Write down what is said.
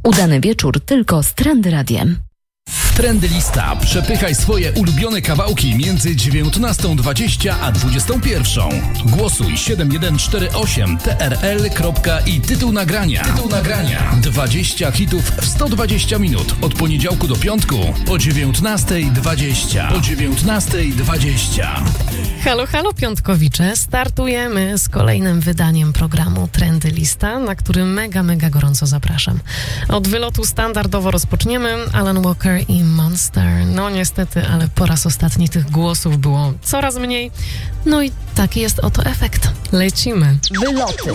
Udany wieczór tylko z Trendy Radiem. Trendy Lista. Przepychaj swoje ulubione kawałki między 19:20 a 21:00. Głosuj 7148 TRL. I tytuł nagrania. 20 hitów w 120 minut. Od poniedziałku do piątku po 19:20. Halo, halo piątkowicze. Startujemy z kolejnym wydaniem programu Trendy Lista, na który mega gorąco zapraszam. Od wylotu standardowo rozpoczniemy. Alan Walker i Monster. No niestety, ale po raz ostatni tych głosów było coraz mniej. No i taki jest oto efekt. Lecimy. Wyloty.